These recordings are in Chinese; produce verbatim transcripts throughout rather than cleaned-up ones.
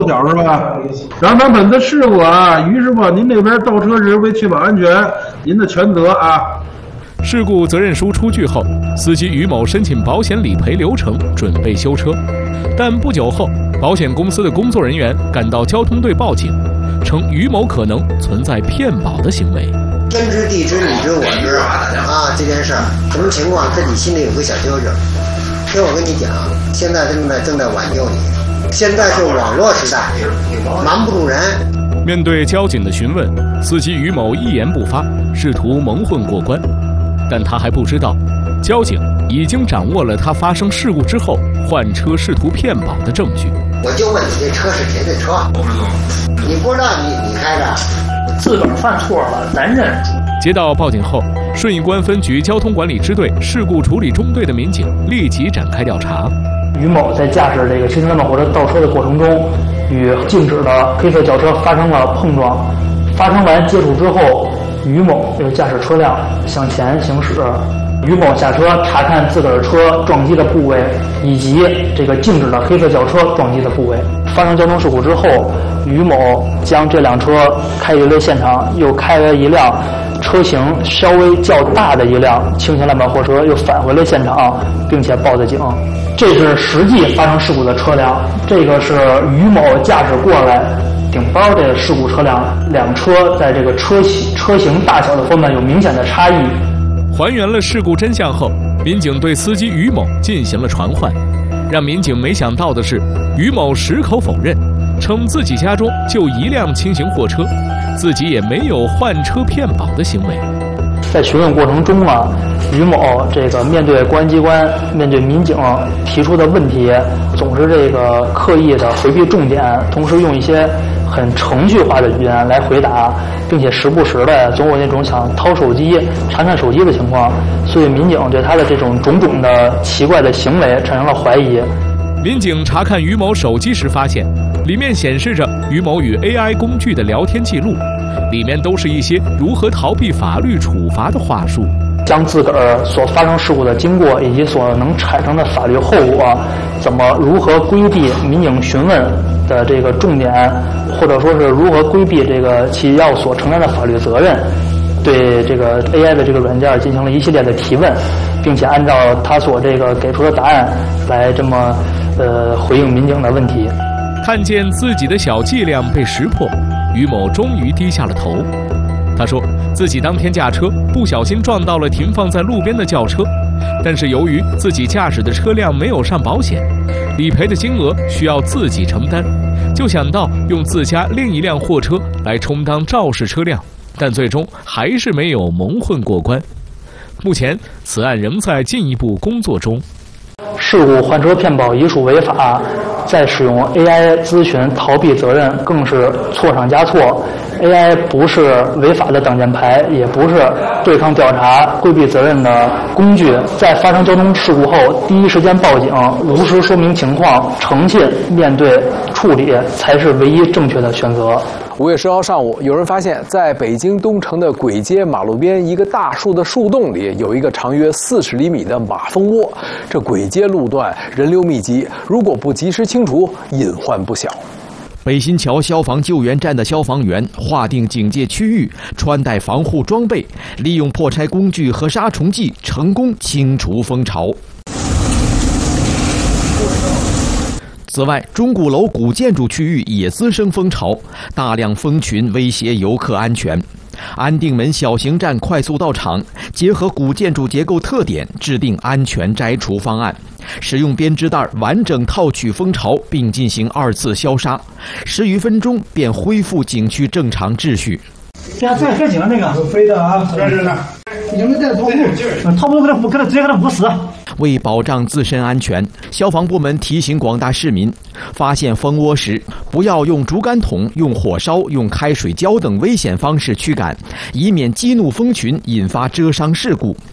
条是吧？让他们的事故啊，于师傅，您这边倒车时为确保安全，您的全责啊。 事故责任书出具后，司机于某申请保险理赔流程，准备修车。但不久后，保险公司的工作人员赶到交通队报警，称于某可能存在骗保的行为。 天知地知你知我知啊，这件事儿什么情况，自己心里有个小揪揪。听我跟你讲，现在正在正在挽救你。现在是网络时代，瞒不住人。 面对交警的询问，司机于某一言不发，试图蒙混过关。但他还不知道，交警已经掌握了他发生事故之后换车试图骗保的证据。 我就问你，这车是谁的车？我不知道。你不知道，你你开着。 自个儿犯错了，咱认。 接到报警后，顺义关分局交通管理支队事故处理中队的民警立即展开调查。 于某在驾驶这个新三慢火车倒车的过程中，与静止的黑色轿车发生了碰撞。发生完接触之后，于某又驾驶车辆向前行驶。于某下车查看自个儿车撞击的部位，以及这个静止的黑色轿车撞击的部位。发生交通事故之后，于某将这辆车开离了现场，又开了一辆车型稍微较大的一辆轻型烂板货车，又返回了现场，并且报的警。这是实际发生事故的车辆，这个是于某驾驶过来顶包这个事故车辆，两车在这个车型车型大小的方面有明显的差异。 还原了事故真相后，民警对司机于某进行了传唤。让民警没想到的是，于某矢口否认，称自己家中就一辆轻型货车，自己也没有换车骗保的行为。 在询问过程中啊，于某这个面对公安机关、面对民警提出的问题，总是这个刻意的回避重点，同时用一些很程序化的语言来回答，并且时不时的总有那种想掏手机、查看手机的情况，所以民警对他的这种种种的奇怪的行为产生了怀疑。 民警查看于某手机时发现，里面显示着于某与 A I 工具的聊天记录，里面都是一些如何逃避法律处罚的话术。 将自个儿所发生事故的经过以及所能产生的法律后果，怎么如何规避民警询问的这个重点，或者说是如何规避这个其要所承担的法律责任，对这个 A I 的这个软件进行了一系列的提问，并且按照他所这个给出的答案来这么呃回应民警的问题。 看见自己的小伎俩被识破，于某终于低下了头。他说自己当天驾车不小心撞到了停放在路边的轿车，但是由于自己驾驶的车辆没有上保险，理赔的金额需要自己承担，就想到用自家另一辆货车来充当肇事车辆，但最终还是没有蒙混过关。目前此案仍在进一步工作中。 事故换车骗保已属违法，再使用 A I 咨询逃避责任更是错上加错。A I 不是违法的挡箭牌，也不是对抗调查、规避责任的工具。在发生交通事故后，第一时间报警，如实说明情况，诚信面对处理，才是唯一正确的选择。 五月十号上午，有人发现，在北京东城的簋街马路边一个大树的树洞里，有一个长约四十厘米的马蜂窝。这簋街路段人流密集，如果不及时清除，隐患不小。 北新桥消防救援站的消防员划定警戒区域，穿戴防护装备，利用破拆工具和杀虫剂，成功清除蜂巢。此外，钟鼓楼古建筑区域也滋生蜂巢，大量蜂群威胁游客安全。安定门小型站快速到场，结合古建筑结构特点，制定安全摘除方案，使用编织袋完整套取蜂巢，并进行二次消杀，十余分钟便恢复景区正常秩序。 这样再飞行那个飞的啊，是是是，你们在套路，套路给他给他直接给他捂死。 为保障自身安全，消防部门提醒广大市民，发现蜂窝时，不要用竹竿筒、用火烧、用开水浇等危险方式驱赶，以免激怒蜂群，引发蛰伤事故。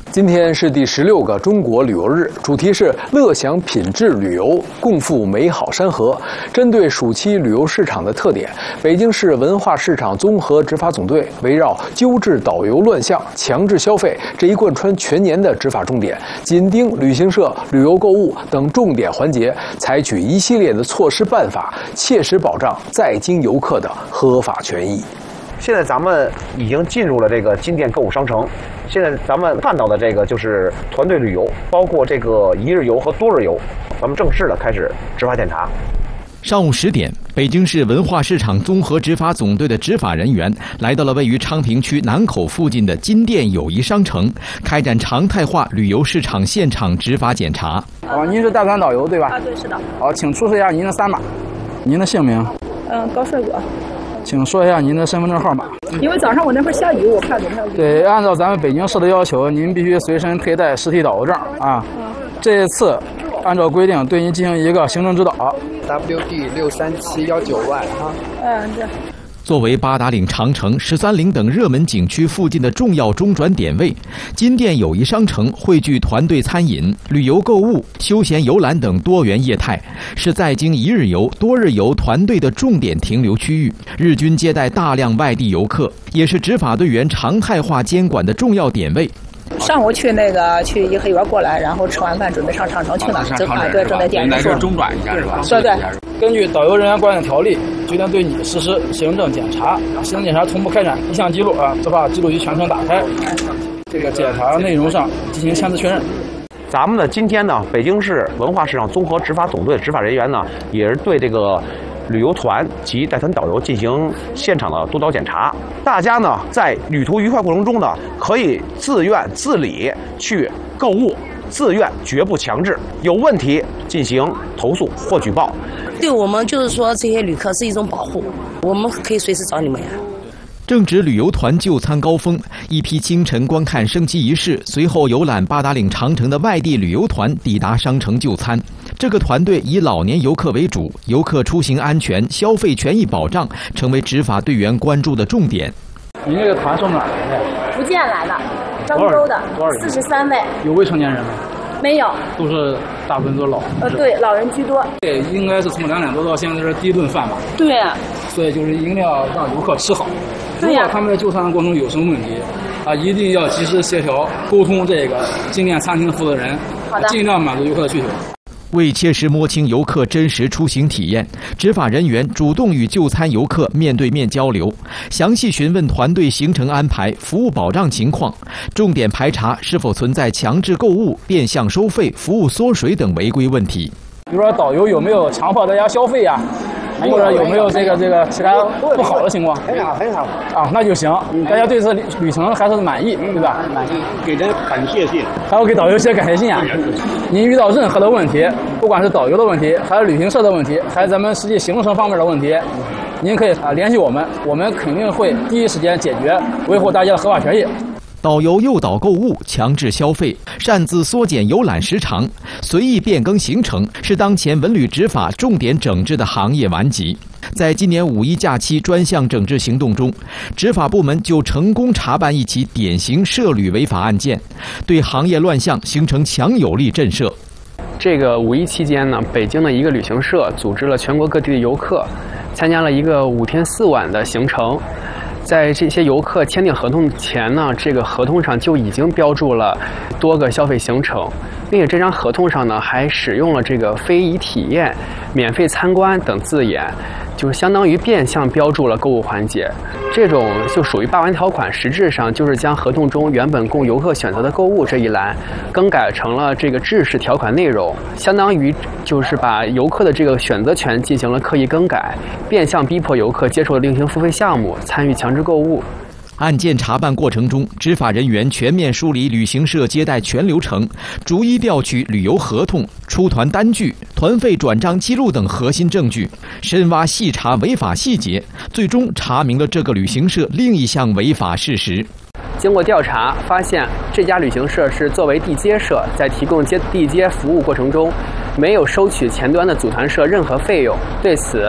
今天是第十六个中国旅游日，主题是乐享品质旅游，共赴美好山河。针对暑期旅游市场的特点，北京市文化市场综合执法总队围绕纠治导游乱象、强制消费这一贯穿全年的执法重点，紧盯旅行社、旅游购物等重点环节，采取一系列的措施办法，切实保障在京游客的合法权益。 现在咱们已经进入了这个金店购物商城，现在咱们看到的这个就是团队旅游，包括这个一日游和多日游，咱们正式的开始执法检查。 上午十点，北京市文化市场综合执法总队的执法人员来到了位于昌平区南口附近的金店友谊商城，开展常态化旅游市场现场执法检查。 哦，您是带团导游对吧？ 啊，对，是的。 好，请出示一下您的三码。您的姓名？ 嗯，高帅果。 请说一下您的身份证号码。 因为早上我那会儿下雨，我怕怎么样？ 对，按照咱们北京市的要求，您必须随身佩戴实体导游证啊。嗯、这一次，按照规定对您进行一个行政指导。 W D 六三七幺九 Y 啊。 嗯，对。 作为八达岭长城、十三陵等热门景区附近的重要中转点位，金店友谊商城汇聚团队餐饮、旅游购物、休闲游览等多元业态，是在京一日游、多日游团队的重点停留区域，日均接待大量外地游客，也是执法队员常态化监管的重要点位。 上午去那个去颐和园过来，然后吃完饭准备上长城去呢，正啊对，正在点着说。 中转一下是吧？ 对对。 根据导游人员管理条例，决定对你实施行政检查。行政检查同步开展，一项记录啊，执法记录仪全程打开。这个检查内容上进行签字确认。 咱们呢，今天呢，北京市文化市场综合执法总队执法人员呢，也是对这个旅游团及带团导游进行现场的督导检查。大家呢，在旅途愉快过程中呢，可以自愿自理去购物，自愿绝不强制，有问题进行投诉或举报。 对我们就是说，这些旅客是一种保护，我们可以随时找你们呀。 正值旅游团就餐高峰，一批清晨观看升旗仪式，随后游览八达岭长城的外地旅游团抵达商城就餐。这个团队以老年游客为主，游客出行安全、消费权益保障成为执法队员关注的重点。 您这个团从哪儿来的？ 福建来的，漳州的，四十三位。 有未成年人吗？ 没有， 都是大部分都是老人。 呃，对，老人居多。 对，应该是从两点多到现在是第一顿饭吧？ 对啊。 所以就是一定要让游客吃好。如果他们在就餐的过程中有什么问题，啊，一定要及时协调沟通这个金店餐厅的负责人， 好的， 尽量满足游客的需求。 为切实摸清游客真实出行体验，执法人员主动与就餐游客面对面交流，详细询问团队行程安排、服务保障情况，重点排查是否存在强制购物、变相收费、服务缩水等违规问题。 比如说导游有没有强迫大家消费呀、啊，或者有没有这个这个其他不好的情况？ 很好很好啊，那就行。大家对这旅程还是满意，对吧？ 满意，给人感谢信， 还要给导游写感谢信啊。您遇到任何的问题，不管是导游的问题，还是旅行社的问题，还是咱们实际行程方面的问题，您可以啊联系我们，我们肯定会第一时间解决，维护大家的合法权益。 导游诱导购物、强制消费、擅自缩减游览时长、随意变更行程，是当前文旅执法重点整治的行业顽疾。在今年五一假期专项整治行动中，执法部门就成功查办一起典型涉旅违法案件，对行业乱象形成强有力震慑。 这个五一期间呢，北京的一个旅行社组织了全国各地的游客，参加了一个五天四晚的行程。在这些游客签订合同前呢，这个合同上就已经标注了多个消费行程，并且这张合同上呢还使用了这个非遗体验、免费参观等字眼，就是相当于变相标注了购物环节。这种就属于霸王条款，实质上就是将合同中原本供游客选择的购物这一栏更改成了这个制式条款内容，相当于就是把游客的这个选择权进行了刻意更改，变相逼迫游客接受另行付费项目，参与强制购物。 案件查办过程中，执法人员全面梳理旅行社接待全流程，逐一调取旅游合同、出团单据、团费转账记录等核心证据，深挖细查违法细节，最终查明了这个旅行社另一项违法事实。 经过调查，发现这家旅行社是作为地接社，在提供接地接服务过程中，没有收取前端的组团社任何费用。对此，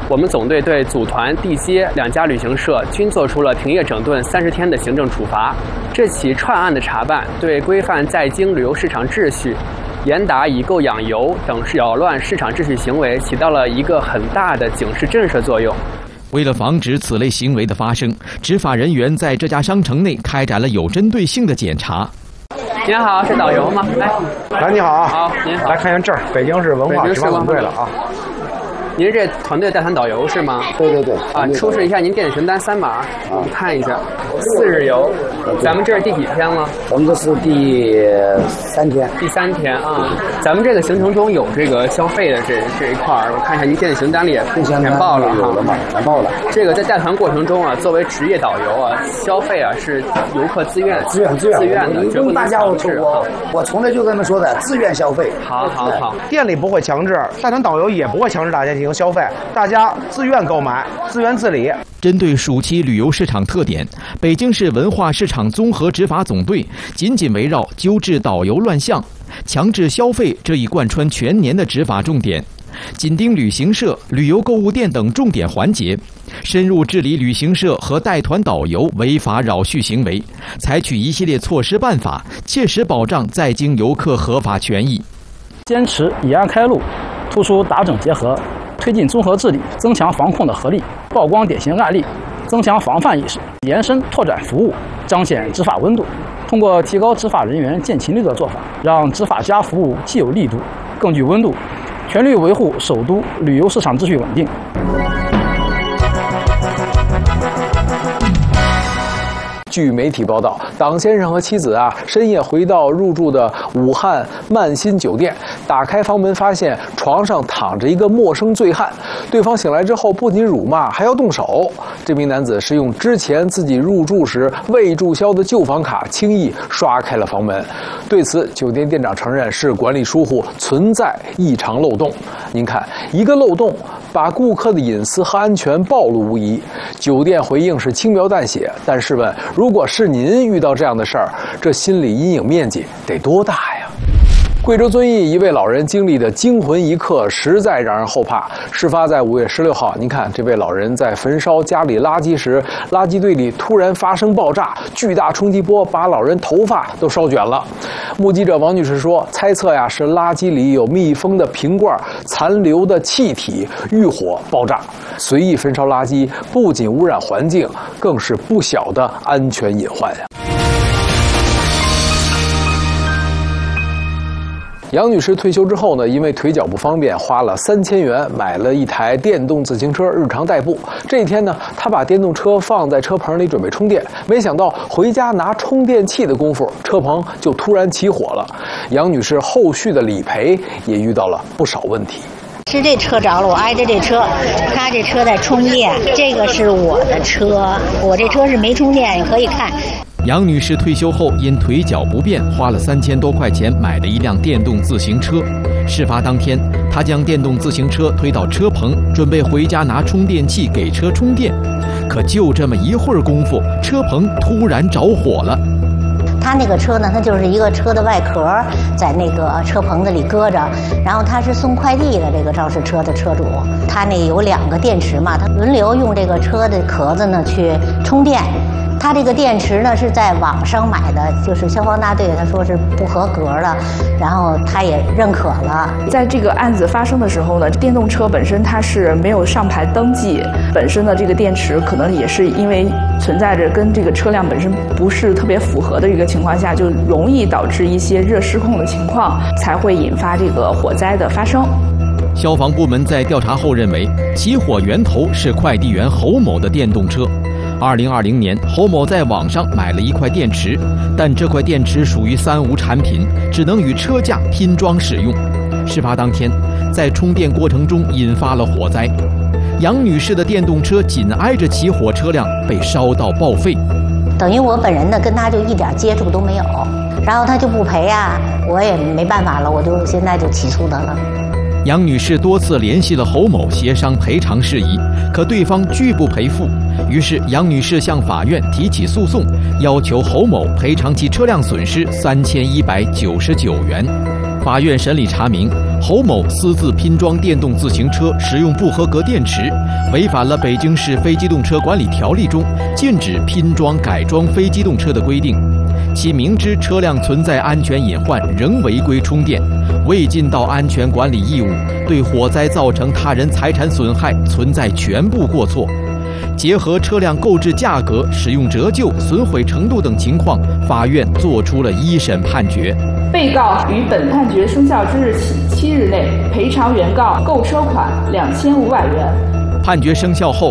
我们总队对组团、地接两家旅行社均作出了停业整顿三十天的行政处罚。这起串案的查办，对规范在京旅游市场秩序、严打以购养游等扰乱市场秩序行为起到了一个很大的警示震慑作用。 为了防止此类行为的发生，执法人员在这家商城内开展了有针对性的检查。 您好，是导游吗？来， 来，你好啊！ 好，您好。 来看看这儿，北京市文化执法总队了啊！ 您是这团队带团导游是吗？ 对对对。 啊，出示一下您电子询单三码，我们看一下。四日游，咱们这是第几天了？ 我们这是第三天。 第三天啊，咱们这个行程中有这个消费的这这一块儿，我看一下您电子询单里也填报了有了吗？填报了。 这个在带团过程中啊，作为职业导游啊，消费啊是游客自愿、 自愿、自愿、 自愿的， 不用大家我我我从来就跟他们说的，自愿消费。 好好好， 店里不会强制，带团导游也不会强制大家进行消费，大家自愿购买，自愿自理。 针对暑期旅游市场特点，北京市文化市场综合执法总队紧紧围绕纠治导游乱象、强制消费这一贯穿全年的执法重点，紧盯旅行社、旅游购物店等重点环节，深入治理旅行社和带团导游违法扰续行为，采取一系列措施办法，切实保障在京游客合法权益。 坚持以案开路，突出打整结合，推进综合治理，增强防控的合力，曝光典型案例，增强防范意识，延伸拓展服务，彰显执法温度。通过提高执法人员见勤率的做法，让执法加服务既有力度，更具温度，全力维护首都旅游市场秩序稳定。 据媒体报道，党先生和妻子啊深夜回到入住的武汉曼心酒店，打开房门发现床上躺着一个陌生醉汉。对方醒来之后不仅辱骂，还要动手。这名男子是用之前自己入住时未注销的旧房卡轻易刷开了房门。对此，酒店店长承认是管理疏忽，存在异常漏洞。您看，一个漏洞把顾客的隐私和安全暴露无遗。酒店回应是轻描淡写，但试问，如果是您遇到这样的事儿，这心理阴影面积得多大呀？贵州遵义一位老人经历的惊魂一刻实在让人后怕。事发在五月十六号，您看这位老人在焚烧家里垃圾时，垃圾堆里突然发生爆炸，巨大冲击波把老人头发都烧卷了。目击者王女士说，猜测呀是垃圾里有密封的瓶罐残留的气体遇火爆炸。随意焚烧垃圾不仅污染环境，更是不小的安全隐患呀。杨女士退休之后呢，因为腿脚不方便，花了三千元买了一台电动自行车日常代步。这一天呢，她把电动车放在车棚里准备充电，没想到回家拿充电器的功夫，车棚就突然起火了。杨女士后续的理赔也遇到了不少问题。 是这车着了，我挨着这车，他这车在充电，这个是我的车，我这车是没充电，你可以看。 杨女士退休后因腿脚不便，花了三千多块钱买了一辆电动自行车。事发当天，她将电动自行车推到车棚，准备回家拿充电器给车充电。可就这么一会儿功夫，车棚突然着火了。 他那个车呢，它就是一个车的外壳在那个车棚子里搁着，然后他是送快递的这个肇事车的车主，他那有两个电池嘛，他轮流用这个车的壳子呢去充电。他这个电池呢是在网上买的，就是消防大队他说是不合格的，然后他也认可了。 在这个案子发生的时候呢，电动车本身它是没有上牌登记，本身的这个电池可能也是因为存在着跟这个车辆本身不是特别符合的一个情况下，就容易导致一些热失控的情况，才会引发这个火灾的发生。 消防部门在调查后认为，起火源头是快递员侯某的电动车。二零二零年，侯某在网上买了一块电池，但这块电池属于三无产品，只能与车架拼装使用。事发当天，在充电过程中引发了火灾。杨女士的电动车紧挨着起火车辆被烧到报废， 等于我本人呢跟他就一点接触都没有，然后他就不赔啊，我也没办法了，我就现在就起诉他了。 杨女士多次联系了侯某协商赔偿事宜，可对方拒不赔付。于是杨女士向法院提起诉讼，要求侯某赔偿其车辆损失三千一百九十九元。法院审理查明， 侯某私自拼装电动自行车，使用不合格电池，违反了北京市非机动车管理条例中禁止拼装改装非机动车的规定。其明知车辆存在安全隐患，仍违规充电，未尽到安全管理义务，对火灾造成他人财产损害存在全部过错。结合车辆购置价格、使用折旧、损毁程度等情况，法院作出了一审判决。 被告于本判决生效之日起七日内赔偿原告购车款两千五百元。 判决生效后，